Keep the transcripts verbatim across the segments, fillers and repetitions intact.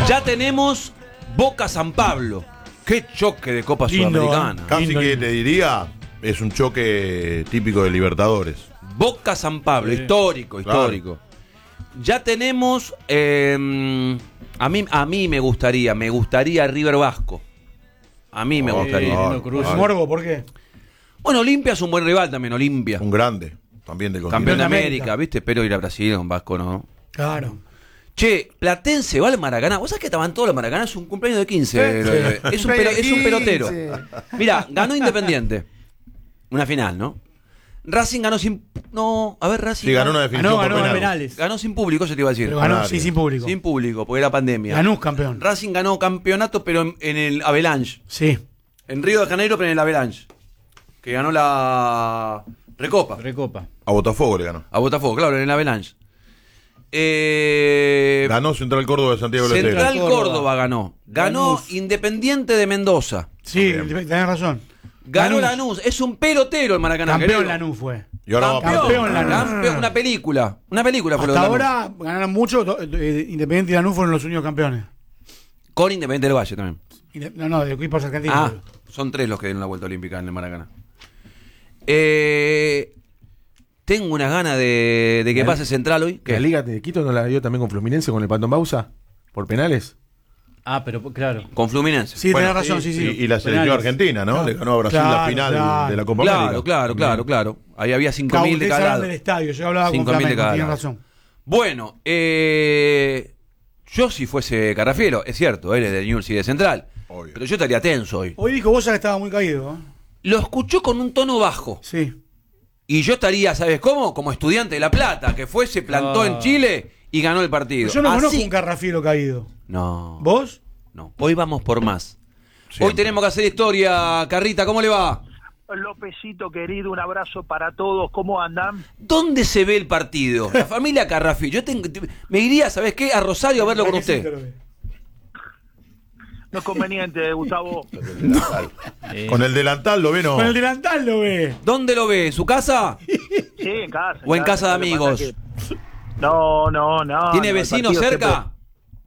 Ya tenemos Boca San Pablo. Qué choque de Copa Lindo, Sudamericana. ¿eh? Casi Lindo, que lindo. te diría, es un choque típico de Libertadores. Boca San Pablo, Sí. histórico, Claro. histórico. Ya tenemos, eh, a mí, a mí me gustaría, me gustaría River Vasco. A mí me Oh, gustaría. no, Lindo cruce. Vale. Morbo, ¿por qué? Bueno, Olimpia es un buen rival también, Olimpia. Un grande, también del Campeón de continente. América, América. ¿viste? Espero ir a Brasil con Vasco, ¿no? Claro. Che, Platense va al Maracaná. ¿Vos sabés que estaban todos los Maracaná? Es un cumpleaños de quince. Sí. Es, un pero- es un pelotero. Mira, ganó Independiente. Una final, ¿no? Racing ganó sin... No, a ver, Racing... Sí, ganó una definición Ganó, ganó por a penal. penales. Ganó sin público, se te iba a decir. Pero ganó, Canario. sí, sin público. Sin público, porque era pandemia. Lanús campeón. Racing ganó campeonato, pero en, en el Avalanche. Sí. En Río de Janeiro, pero en el Avalanche. Que ganó la Recopa. Recopa. A Botafogo le ganó. A Botafogo, claro, en el Avalanche. Eh, Ganó Central Córdoba de Santiago del Estero. Central Córdoba. Córdoba ganó. Ganó Lanús. Independiente de Mendoza. Sí, Bien. tenés razón. Ganó Lanús. Lanús. Es un pelotero el Maracaná. Campeón querido. Lanús fue. Y ahora va a Campeón, Campeón Lanús. campeón, una película. Una película fue lo de Hasta Lanús. ahora ganaron mucho. do- eh, Independiente y Lanús fueron los únicos campeones. Con Independiente del Valle también. Inde- No, no, de equipos argentinos. Ah, son tres los que dieron la vuelta olímpica en el Maracaná. Eh, tengo unas ganas de, de que La- pase Central hoy. ¿Que la Liga de Quito no la dio también con Fluminense, con el Pantón Bausa? ¿Por penales? Ah, pero claro. Con Fluminense. Sí, Bueno, tenés razón, sí, sí. Y, y la selección Penales. argentina, ¿no? Claro. Le ganó a Brasil Claro, la final claro. de la Copa Claro, América. claro, claro, claro. Ahí había cinco mil de ustedes cada hablan lado. del estadio, yo hablaba con cinco mil de Flamengo, cada tienen lado. razón. Bueno, eh, yo si fuese Carrafielo, es cierto, él es de Newell's y de Central. Obvio. Pero yo estaría tenso hoy. Hoy dijo Bosa que estaba muy caído. ¿eh? Lo escuchó con un tono bajo. Sí. Y yo estaría, ¿sabes cómo? Como estudiante de La Plata, que fue, se plantó Ah. en Chile y ganó el partido. Yo no Así- conozco un Carrafielo caído. No. ¿Vos? No. Hoy vamos por más. Siempre. Hoy tenemos que hacer historia, Carrita, ¿cómo le va? Lópezito querido, un abrazo para todos, ¿cómo andan? ¿Dónde se ve el partido? La familia Carrafielo. Yo tengo, me iría, ¿sabes qué? A Rosario a verlo con Sí, te usted. lo ve. No es conveniente, Gustavo. Eh, Con el delantal lo ve, no. Con el delantal lo ve. ¿Dónde lo ve? ¿En su casa? Sí, en casa. ¿O en casa de Lo que pasa amigos? es que- No, no, no. ¿Tiene no, el vecinos partido cerca? siempre-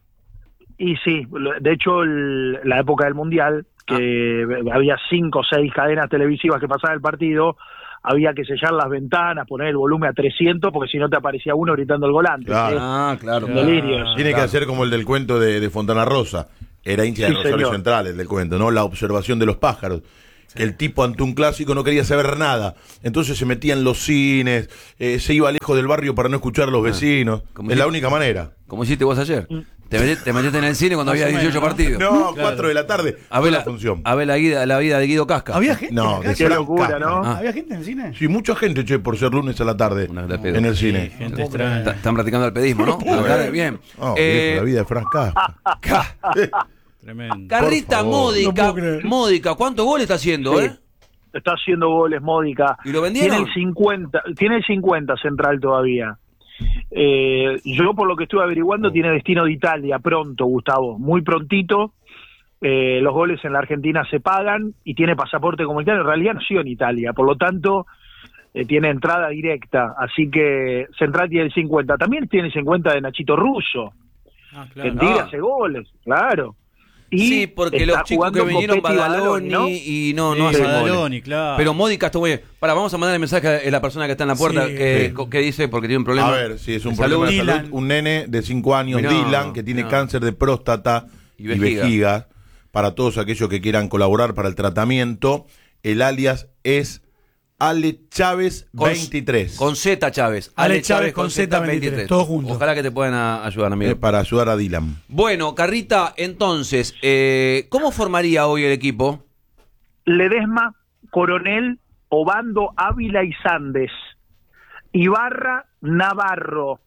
Y sí, de hecho, el- la época del Mundial, que Ah. había cinco o seis cadenas televisivas que pasaban el partido, había que sellar las ventanas, poner el volumen a trescientos, porque si no te aparecía uno gritando el volante. Claro. ¿sí? Ah, claro. Un delirio. Tiene que hacer como el del cuento de, de Fontana Rosa. Era hincha de Sí, Rosario señor. Central, el del cuento, ¿no? La observación de los pájaros. Que el tipo ante un clásico no quería saber nada. Entonces se metía en los cines, eh, se iba lejos del barrio para no escuchar a los vecinos. como Es si- la única manera. Como hiciste vos ayer. Te metiste, te metiste en el cine cuando Más había o menos, dieciocho ¿no? partidos. No, cuatro de la tarde. A ver la la, función. a ver la, guida- la vida de Guido Casca. ¿Había gente? No, en la de calle? Qué Frank locura, Casca. ¿no? Ah. ¿Había gente en el cine? Sí, mucha gente, che, por ser lunes a la tarde Una de pedo. en el cine. gente extraña. Ta- Están practicando el pedismo, ¿no? Bueno. Claro, bien. Oh, Eh, viejo, la vida de Frank Casca. Ca- Tremendo. Carrita Por favor. Módica, No puedo creer. Módica, ¿cuántos goles está haciendo, Sí. eh? Está haciendo goles, Módica. ¿Y lo vendieron? Tiene el cincuenta, tiene el cincuenta Central todavía. Eh, yo por lo que estuve averiguando tiene destino de Italia pronto, Gustavo, muy prontito. Eh, los goles en la Argentina se pagan y tiene pasaporte comunitario. En realidad nació en Italia, por lo tanto eh, tiene entrada directa. Así que Central tiene el cincuenta. También tiene el cincuenta de Nachito Russo, Ah, que claro. en Tigre Ah. hace goles, claro. Y Sí, porque está los chicos que jugando vinieron Copetti Badaloni ¿no? y no, no Sí, hacen goles. Badaloni, claro. Pero Módica estuvo bien. Para, vamos a mandar el mensaje a la persona que está en la puerta Sí. que, Sí. co- que dice porque tiene un problema. A ver, si es un de problema salud. de Dylan. salud. Un nene de cinco años, Mirá, Dylan, que tiene mirá. cáncer de próstata Y y vejiga. vejiga. Para todos aquellos que quieran colaborar para el tratamiento, el alias es Ale Chávez Con- veintitrés. Con Z Chávez. Ale Chávez con Z veintitrés, todos juntos. Ojalá que te puedan a- ayudar, amigo. Eh, para ayudar a Dylan. Bueno, Carrita, entonces, eh, ¿cómo formaría hoy el equipo? Ledesma, Coronel, Obando, Ávila y Sandes. Ibarra, Navarro,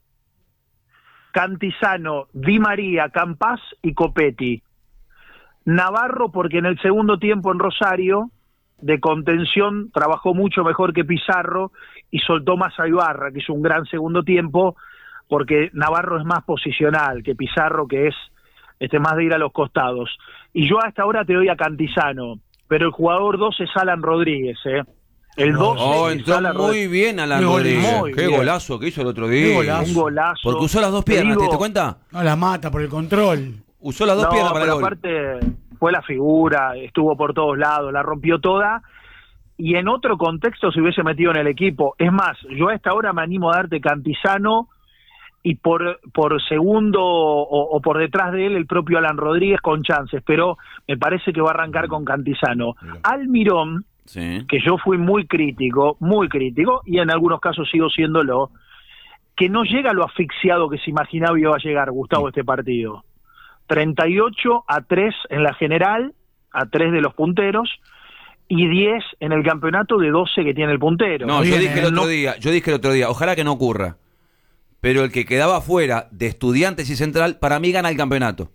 Cantizano, Di María, Campás y Copetti. Navarro porque en el segundo tiempo en Rosario de contención trabajó mucho mejor que Pizarro y soltó más a Ibarra, que hizo un gran segundo tiempo, porque Navarro es más posicional que Pizarro, que es este más de ir a los costados. Y yo a esta hora te doy a Cantizano, pero el jugador doce es Alan Rodríguez, ¿eh? El doce Oh, es entró Alan muy Rodríguez. bien Alan Muy Rodríguez. muy Qué bien. golazo que hizo el otro Qué día. golazo. Un golazo. Porque usó las dos Te piernas, ¿te digo, diste cuenta? No la mata por el control. Usó las dos No, piernas para el pero gol. aparte fue la figura, estuvo por todos lados, la rompió toda. Y en otro contexto se hubiese metido en el equipo. Es más, yo a esta hora me animo a darte Cantizano y por por segundo o, o por detrás de él el propio Alan Rodríguez con chances, pero me parece que va a arrancar con Cantizano. Almirón, Sí. que yo fui muy crítico, muy crítico, y en algunos casos sigo siéndolo, que no llega a lo asfixiado que se imaginaba iba a llegar, Gustavo, este partido. treinta y ocho a tres en la general, a tres de los punteros, y diez en el campeonato de doce que tiene el puntero. No, yo Bien, dije el eh, otro no- día, yo dije el otro día, ojalá que no ocurra. Pero el que quedaba fuera de Estudiantes y Central, para mí gana el campeonato.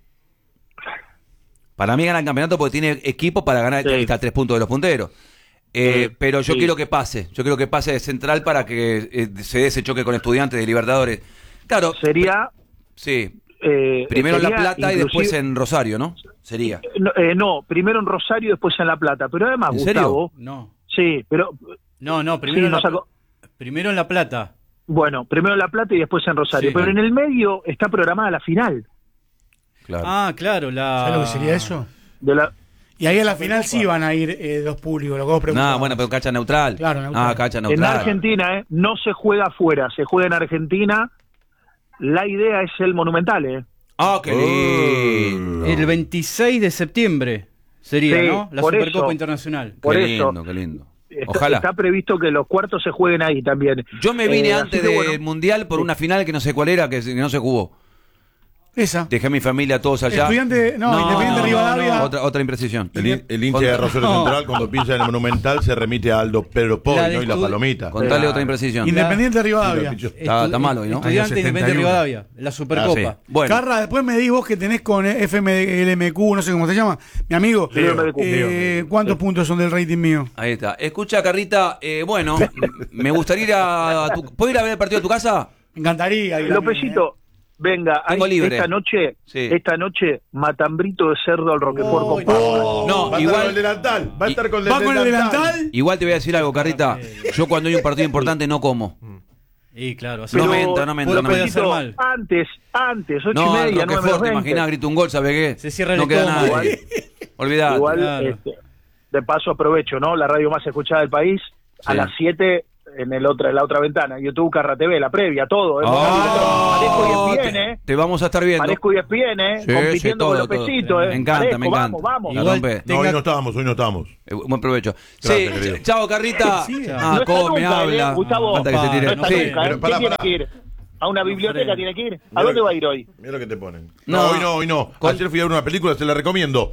Para mí gana el campeonato porque tiene equipo para ganar Sí. está a tres puntos de los punteros. Eh, Sí, pero yo sí. quiero que pase, yo quiero que pase de Central para que eh, se dé ese choque con Estudiantes de Libertadores. Claro, Sería... sí. eh, Primero en La sería Plata y después inclusive- en Rosario, ¿no? Sería. No, eh, no, primero en Rosario y después en La Plata. Pero además, ¿En serio? Gustavo... No. Sí, pero... No, no, Sí, primero, en nos la, sacó- primero en La Plata. Bueno, primero en La Plata y después en Rosario. Sí. Pero en el medio está programada la final. Claro. Ah, claro, la... ¿Sabes lo que sería eso? De la... Y ahí a la final sí van a ir eh, dos públicos, los dos No, preocupados. bueno, pero cancha neutral. Claro, neutral. Ah, cancha En neutral. Argentina, ¿eh? No se juega afuera, se juega en Argentina. La idea es el Monumental, ¿eh? Ah, qué lindo. El veintiséis de septiembre sería, Sí, ¿no? La por Supercopa eso. Internacional. Por qué eso. lindo, qué lindo. Está, Ojalá. está previsto que los cuartos se jueguen ahí también. Yo me vine Eh, así antes que, del bueno, Mundial por una final que no sé cuál era, que se- que no se jugó. Esa. Dejé a mi familia todos allá. Estudiante, no, Independiente no, Rivadavia. no, otra, otra imprecisión. El, hin- el hincha de Rosario No. Central, cuando piensa en el Monumental, se remite a Aldo Pedro Poi, La de ¿no? Y la estu- palomita. Contale Claro. otra imprecisión. Independiente Rivadavia. Sí, lo Está- está malo hoy, ¿no? Estudiante Año Independiente setenta y uno. Rivadavia, la Supercopa. Ah, sí. Bueno, Carra, después me di vos que tenés con F M L M Q, no sé cómo se llama, mi amigo. Leo M D Q. Eh, ¿Cuántos puntos son del rating mío? ahí está. Escucha, Carrita, eh, bueno, me gustaría ir a tu... ¿Puedo ir a ver el partido a tu casa? Me encantaría. ir a Lópezito, venga, Tengo hay- libre. esta noche, Sí. esta noche, matambrito de cerdo al Roquefort Uy, con papas. No, va a estar igual- con el delantal. Va a estar con el ¿Va con el delantal? Igual te voy a decir algo, Carrita. Yo cuando hay un partido importante no como. Y claro, así No Pero, me entra, no me entra, puede- no me puede entra. hacer mal. Antes, antes, ocho No, y el media, nueve Roquefort, menos te veinte. imaginás, grita un gol, ¿sabes qué? Se cierra el No queda estómago. nadie. Olvidate. Igual, Claro. este, de paso aprovecho, ¿no? La radio más escuchada del país, a Sí. las siete en el otra, en la otra ventana, YouTube, Carra T V, la previa, todo. ¿eh? Oh, Parezco E S P N, te, ¿eh? te vamos a estar viendo. Parezco E S P N, ¿eh? Sí, compitiendo sí, con todo, los todo. pesitos, ¿eh? Me encanta, Parezco, me encanta. Vamos, vamos. La Igual rompe. No, hoy tenga- no estábamos, hoy no estábamos. Eh, buen provecho. Gracias, Sí, querido. chao, Carrita. Sí, ah, no está come, nunca, habla. ¿eh? Gustavo, Falta que se tire. no está Sí. nunca, ¿eh? pero ¿Quién pará, tiene pará. que ir? ¿A una biblioteca freno. tiene que ir? ¿A Mira dónde lo- va a ir hoy? Mira lo que te ponen. No. No, hoy no, hoy no. Con- Ayer fui a ver una película, se la recomiendo.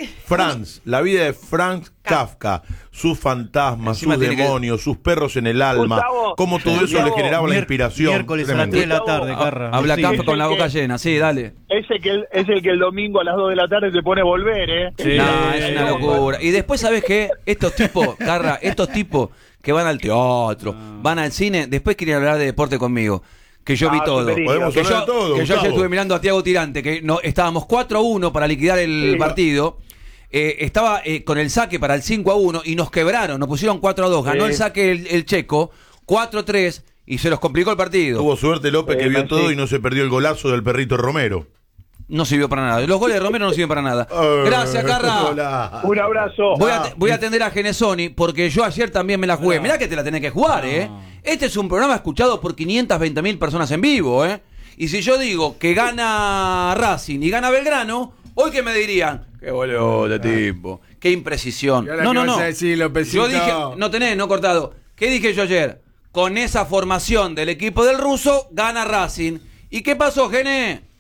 Franz, la vida de Franz Kafka, sus fantasmas, Encima sus tiene que- demonios, sus perros en el alma, Gustavo, cómo todo eso Gustavo, le generaba la Mier- inspiración. Miércoles a las Tremendo. tres de la tarde, Carra. Habla Sí. Kafka con la Es el boca que- llena. Sí, dale. Ese que el, es el que el domingo a las dos de la tarde te pone a volver, ¿eh? Sí. No, es una Eh, locura. Y después, ¿sabes qué? Estos tipos, Carra, estos tipos que van al teatro, Ah. van al cine, después quieren hablar de deporte conmigo. Que yo vi Ah, todo. superior. Podemos Que hablar yo, de todo, que yo ayer Gustavo. estuve mirando a Tiago Tirante, que no, estábamos cuatro a uno para liquidar el Sí. partido. Eh, estaba eh, con el saque para el cinco a uno y nos quebraron, nos pusieron cuatro a dos. Ganó Sí. el saque el, el checo, cuatro a tres y se los complicó el partido. Tuvo suerte López que Eh, vio sí. todo y no se perdió el golazo del perrito Romero. No sirvió para nada. Los goles de Romero no sirven para nada. Gracias, Carra. Hola. Un abrazo. Voy a, voy a atender a Genesoni porque yo ayer también me la jugué. Mirá que te la tenés que jugar, ¿eh? Este es un programa escuchado por quinientas veinte mil personas en vivo, ¿eh? Y si yo digo que gana Racing y gana Belgrano, hoy que me dirían, qué boludo de tipo, qué imprecisión. ¿Y ahora No, qué no, vas no. a decir, Lópezito? Yo dije, no tenés, no cortado. ¿Qué dije yo ayer? Con esa formación del equipo del ruso, gana Racing. ¿Y qué pasó, Gene?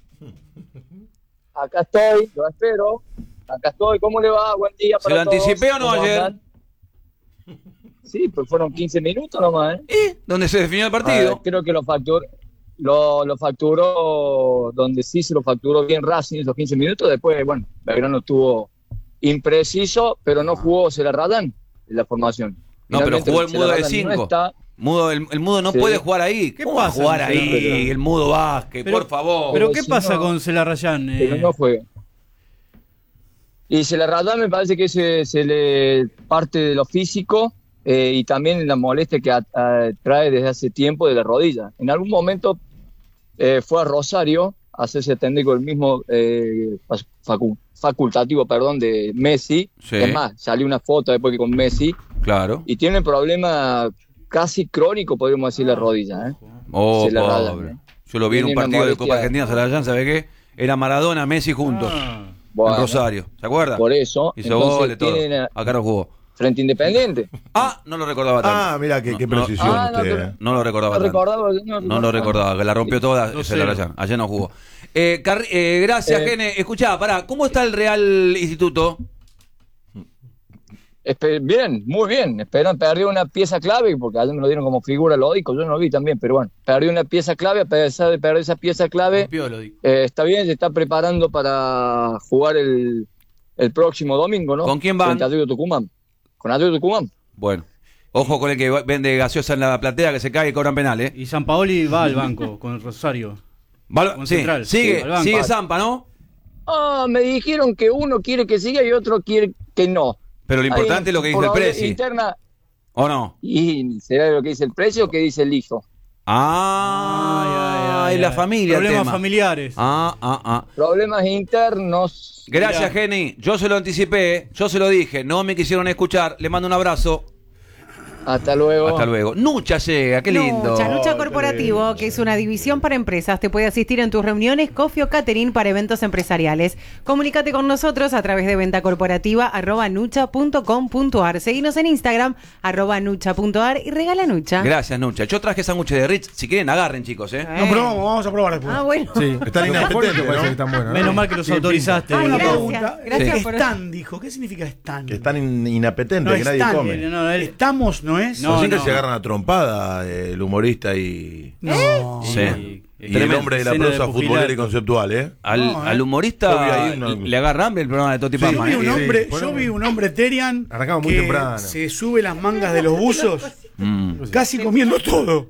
Acá estoy, lo espero. Acá estoy, ¿cómo le va? Buen día ¿Se para lo todos. anticipé o no ¿Cómo ayer? andan? Sí, pues fueron quince minutos nomás, ¿eh? ¿Y? ¿Dónde se definió el A ver, partido? creo que lo facturó, lo, lo facturó donde sí se lo facturó bien Racing esos quince minutos. Después, bueno, Belgrano estuvo impreciso, pero no jugó Celarradán en la formación. No, pero Finalmente, jugó el mudo de Celarradán no cinco. está. Mudo, el, el mudo no Sí. puede jugar ahí. ¿Qué ¿Cómo va a pasa, jugar no sé, ahí pero- el mudo Vázquez? Pero- por favor. Pero Pero ¿qué si pasa no- con Celarrayán? Pero Eh, no juega. Y Celarradán me parece que se, se le parte de lo físico eh, y también la molestia que a- a- trae desde hace tiempo de la rodilla. En algún momento eh, fue a Rosario hacerse técnico el mismo eh, facu- facultativo, perdón, de Messi. Sí. Es más, salió una foto después que con Messi Claro. y tiene un problema casi crónico, podríamos decir, la rodilla. ¿eh? Oh, Se la pobre. rayan, ¿eh? Yo lo vi en un Tiene una partido de molestia. Copa Argentina, Sarayán, ¿sabe qué? Era Maradona, Messi juntos. Ah. Bueno, en Rosario, ¿se acuerda? por eso, Hizo entonces goles, todo. tienen, eh, Acá no jugó. frente Independiente. Ah, no lo recordaba tanto. Ah, mira, qué, No, qué no. precisión Ah, no, usted. pero- eh. No lo recordaba No tanto. recordaba, no, No lo recordaba, que la rompió toda No ese sé. Larayán. Ayer no jugó. Eh, Carri- eh, gracias, Eh. Gene. Escuchá, pará, ¿cómo está el Real Instituto? Espe- bien, muy bien. Esperan, perdió una pieza clave, porque ayer me lo dieron como figura lógico, yo no lo vi también, pero bueno, perdió una pieza clave, a pesar de perder esa pieza clave, Rompió, lo digo. eh, está bien, se está preparando para jugar el, el próximo domingo, ¿no? ¿Con quién van? Frente a Atlético Tucumán. Con Atlético Tucumán. Bueno, ojo con el que vende gaseosa en la platea, que se cae y cobran penal, ¿eh? Y San Paoli va al banco con Rosario. Val- Con sí, Central. sigue, Sí, al banco. sigue Zampa, ¿no? Ah, me dijeron que uno quiere que siga y otro quiere que no. Pero lo importante Hay es lo que dice el probable Presi. interna, ¿O no? y será lo que dice el precio o que dice el hijo. Ah, Ay, ay, y la ay. familia el Problemas tema. familiares. Ah, ah, ah. Problemas internos. Gracias, Mirá. Geni. Yo se lo anticipé, yo se lo dije, no me quisieron escuchar. Le mando un abrazo. Hasta luego. Hasta luego. Nucha llega, qué lindo. Nucha, Nucha Corporativo, que es una división para empresas, te puede asistir en tus reuniones, coffee o catering para eventos empresariales. Comunícate con nosotros a través de venta corporativa arroba nucha punto com punto ar. Seguinos en Instagram arroba nucha punto ar y regala Nucha. Gracias, Nucha. Yo traje sándwiches de Ritz. Si quieren, agarren, chicos, ¿eh? No probamos, vamos a probar después. Ah, bueno. Sí, Están Los inapetentes, mejores me parece ¿no? que están buenos, ¿no? Menos mal que los Tienen autorizaste. Ah, una gracias, pregunta. gracias Sí. por- Stan dijo. ¿Qué significa Stan? Que están in- inapetentes, No, que nadie están. come. No, no, él- Estamos, ¿no es? No, Siempre no. se agarran a trompada eh, el humorista y, No. Sí. y el Tremendo. hombre de la Escena de prosa pugilato. futbolera y conceptual, ¿eh? Al, No, ¿eh? al humorista Yo vi ahí una- le agarra hambre el programa de Toti Sí, Yo Pama, vi ¿eh? un Sí, hombre, bueno. yo vi un hombre Terian Arrancamos muy que temprano. se sube las mangas de los buzos, Mm. casi comiendo todo.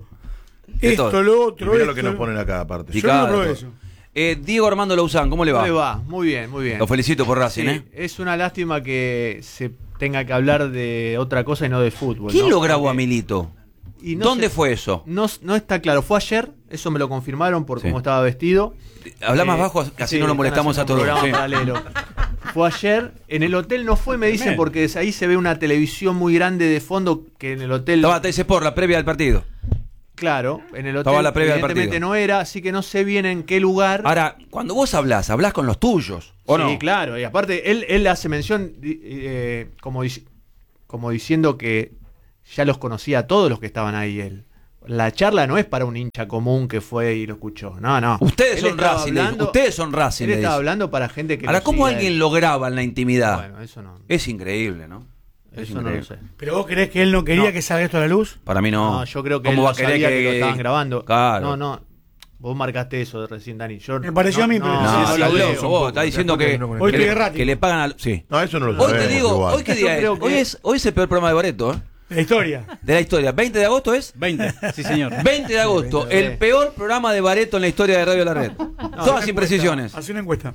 De Esto, todo. lo Y otro, mira esto. lo que nos ponen acá aparte. Yo Picado, no probé todo. eso. Eh, Diego Armando Lauzán, ¿cómo le va? ¿Cómo le va? Muy bien, muy bien. Lo felicito por Racing, Sí, ¿eh? es una lástima que se tenga que hablar de otra cosa y no de fútbol. ¿Quién ¿no? lo grabó a Porque- Milito? y no ¿Dónde sé- fue eso? No, no está claro. Fue ayer, eso me lo confirmaron por Sí. cómo estaba vestido. Habla más Eh, bajo, así sí, no lo están molestamos a haciendo un todos. programa Sí. paralelo. Fue ayer, en el hotel no fue, me dicen, porque es- ahí se ve una televisión muy grande de fondo que en el hotel... Estaba T C por la previa del partido. Claro, en el hotel Estaba la previa del evidentemente partido. no era, así que no sé bien en qué lugar. Ahora, cuando vos hablás, hablás con los tuyos, ¿o sí, no? claro, y aparte él, él hace mención di- eh, como, dic- como diciendo que ya los conocía a todos los que estaban ahí él. La charla no es para un hincha común que fue y lo escuchó. No, no. Ustedes Él son estaba Racing, le dice. hablando- Ustedes son Racing, Él le estaba dice. hablando para gente que Ahora, lo ¿cómo siga alguien él. lo graba en la intimidad? Bueno, eso no. Es increíble, ¿no? Es Eso no lo increíble. sé. ¿Pero vos creés que él no quería No. que salga esto a la luz? Para mí no. No, yo creo que ¿Cómo él va no a querer sabía que, que, lo estaban grabando. Claro. No, no. Vos marcaste eso recién, Dani. Yo, Me pareció a mí, pero No, Sí, no, sí, lo sí, veo, sí, vos, está diciendo que, Hoy que, estoy le, errático. que le pagan al... Sí. No, eso no lo Hoy sabemos. te digo, igual. hoy qué día es? creo que- Hoy es, hoy es el peor programa de Bareto, ¿eh? La historia. De la historia. ¿veinte de agosto es? veinte, sí señor. veinte de agosto, el peor programa de Bareto en la historia de Radio La Red. Todas imprecisiones. Hace una encuesta.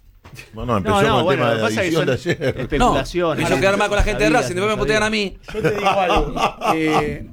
No, no, empezó No, no, con el bueno, tema lo de que pasa la es que edición de son ayer. No, especulaciones. me hizo quedar mal con la gente de Sabías, Racing, después me no putean a sabías. mí. Yo te digo algo. eh,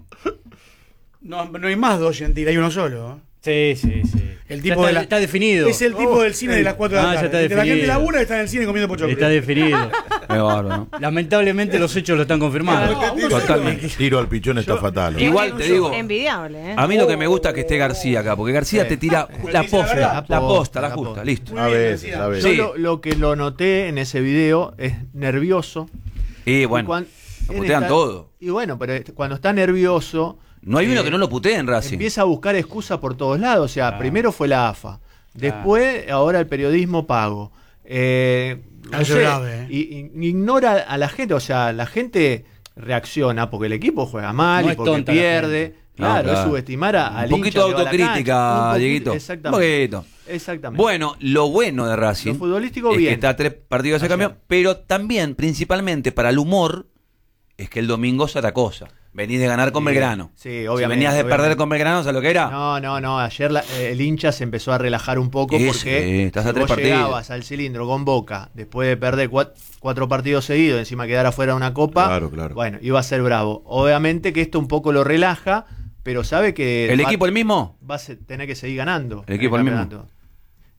no, no hay más dos Gentil, hay uno solo. ¿eh? Sí, sí, sí. El tipo Ya de la- está definido. Es el tipo del cine de las cuatro de la Ah, ya tarde. está Que la gente definido. labura y está en el cine comiendo pochoclo. Está definido. Qué bárbaro. Lamentablemente los hechos lo están confirmando. Totalmente. Tiro al pichón está fatal. ¿no? Igual te digo, Envidiable, ¿eh? a mí lo que me gusta es que esté García acá, porque García te tira la posta, verdad. la posta, la La justa, posta. listo. A veces, a Yo veces. Sí. lo, lo que lo noté en ese video es nervioso. Y Y bueno, cuan- lo en putean esta- todo. Y bueno, pero este- cuando está nervioso. No hay uno eh, que no lo putee en Racing. Empieza a buscar excusas por todos lados. O sea, primero fue la A F A. Después, ahora el periodismo pago. Eh, no Eso sé, es grave, ¿eh? y- y- ignora a la gente. O sea, la gente reacciona porque el equipo juega mal No y es porque tonta la pierde. gente. No, Claro, claro. es subestimar a, al Un poquito hincha que va a la autocrítica, cancha. Un poquito- Dieguito. Exactamente. Un poquito. Exactamente. Bueno, lo bueno de Racing Lo futbolístico, es bien. que está a tres partidos de Ayer. cambio, pero también, principalmente para el humor, es que el domingo es otra cosa. Venís de ganar con Sí, Belgrano. sí, Si obviamente, venías de perder obviamente. con Belgrano, ¿sabes lo que era? No, no, no. Ayer la- eh, el hincha se empezó a relajar un poco Sí, porque sí, estás a si tres vos partidos. llegabas al cilindro con Boca después de perder cuat- cuatro partidos seguidos, encima quedar afuera de una copa. Claro, claro. Bueno, iba a ser bravo. Obviamente que esto un poco lo relaja, pero sabe que ¿El va- equipo el mismo? va a se- tener que seguir ganando. ¿El equipo en el mismo? campeonato.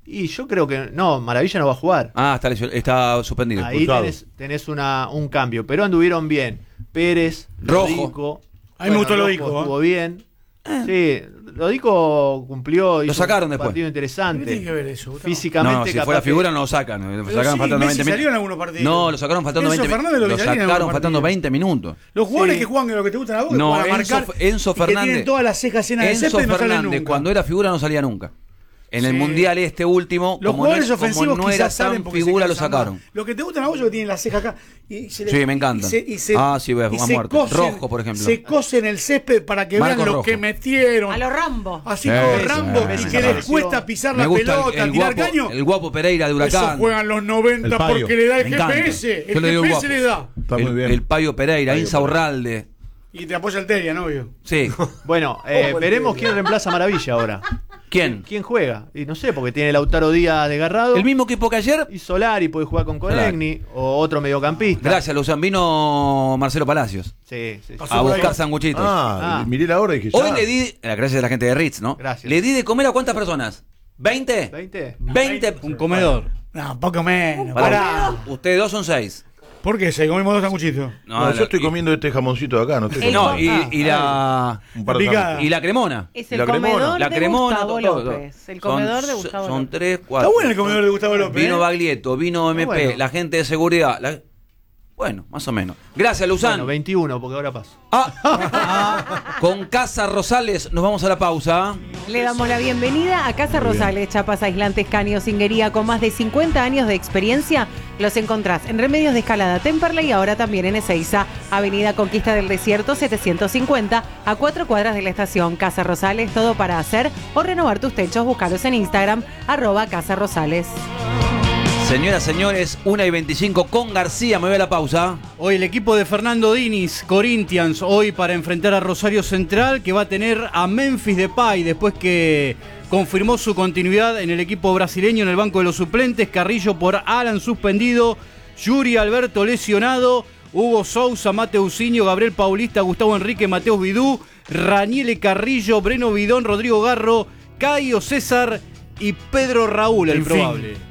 Y yo creo que no, Maravilla no va a jugar. Ah, está, lesio- está suspendido. Ahí tenés, tenés una, un cambio, pero anduvieron bien. Pérez, Rojo. Lodico. A mí me gustó Rojo Lodico, ¿eh? Estuvo bien. Sí, Lodico cumplió. Hizo sacaron un después. partido interesante. ¿Qué tiene que ver eso, Gustavo? Físicamente, No, si capaz fuera que- figura no lo sacan. Lo Pero sacaron sí, faltando Messi veinte minutos. salió en algunos partidos. No, lo sacaron faltando Enzo veinte Fernández lo minutos. que Lo salía en sacaron algunos faltando partidos. veinte minutos. Los jugadores Sí. que juegan lo que te gustan a vos, que No, juegan a Enzo, marcar Enzo y que Fernández. tienen todas las cejas llenas de Enzo césped y no salen Fernández, nunca. cuando era figura, no salía nunca. En el Sí. Mundial este último, Los como no, jugadores era- como ofensivos no era quizás salen tan porque se figura, lo cansan sacaron. más. Los que te gustan a vos, los que tienen la ceja acá. Y se les- Sí, me encantan. y se- y se- Ah, sí, ves, y a se muerte. cosen- Rojo, por ejemplo. Se cosen el césped para que Marcos vean lo Rojo. que metieron. A los Rambo. Así Sí, como sí, Rambo, sí, y sí, que sí. les cuesta pisar Me la gusta el- pelota, el, tirar guapo, caño. el guapo Pereira de Huracán. Eso juegan los noventa El Payo. porque le da el Me encanta. G P S. Yo El le digo G P guapo. S le da. Está muy el, bien. el Payo Pereira, Payo Insa Pereira. Urralde. Y te apoya el Terian, obvio. Sí. Bueno, eh, veremos quién reemplaza a Maravilla ahora. ¿Quién? ¿Quién juega? Y no sé, porque tiene Lautaro Díaz desgarrado. ¿El mismo equipo que ayer? Y Solari puede jugar con Colegni o otro mediocampista. Gracias, Luzán. Vino Marcelo Palacios Sí, sí. sí. Pasó a por buscar ahí. sanguchitos. Ah, Ah. miré la hora y dije Hoy ya. le di, la gracias a la gente de Ritz, ¿no? Gracias. Le di de comer a cuántas personas? ¿veinte? ¿veinte? veinte. Un comedor. No, poco menos. Pará. Pará. Ustedes dos son seis. ¿Por qué? Se comimos dos sanguchitos. No, la- yo estoy y- comiendo este jamoncito de acá, no estoy El No, comiendo. y, y la. un par de Picada. sándwiches. Y la cremona. Es Y el la cremona. comedor La de cremona. Gustavo todo, todo. López. El comedor Son- de Gustavo Son López. tres, cuatro. Está bueno el comedor de Gustavo López. Vino ¿eh? Baglietto, vino M P, bueno. la gente de seguridad. la- Bueno, más o menos. Gracias, Luzán. Bueno, veintiuno, porque ahora paso. Ah, con Casa Rosales nos vamos a la pausa. Le damos la bienvenida a Casa Rosales, chapas aislantes, caños, cinguería, con más de cincuenta años de experiencia. Los encontrás en Remedios de Escalada, Temperley y ahora también en Ezeiza, Avenida Conquista del Desierto setecientos cincuenta, a cuatro cuadras de la estación. Casa Rosales, todo para hacer o renovar tus techos. Búscalos en Instagram, arroba Casa Rosales. Señoras, señores, una y veinticinco con García. Me voy a la pausa. Hoy el equipo de Fernando Diniz, Corinthians, hoy para enfrentar a Rosario Central, que va a tener a Memphis Depay después que confirmó su continuidad en el equipo brasileño en el banco de los suplentes. Carrillo por Alan suspendido, Yuri Alberto lesionado, Hugo Sousa, Mateusinho, Gabriel Paulista, Gustavo Enrique, Mateus Vidú, Raniele Carrillo, Breno Vidón, Rodrigo Garro, Caio César y Pedro Raúl, el En fin. probable.